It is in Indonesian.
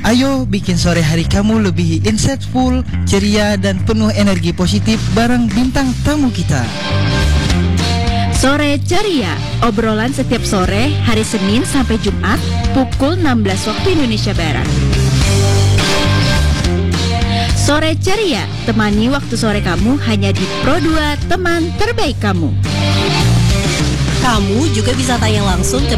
Ayo bikin sore hari kamu lebih insightful, ceria, dan penuh energi positif bareng bintang tamu kita. Sore Ceria, obrolan setiap sore hari Senin sampai Jumat pukul 16 waktu Indonesia Barat. Sore Ceria, temani waktu sore kamu hanya di Pro 2, teman terbaik kamu. Kamu juga bisa tanya langsung ke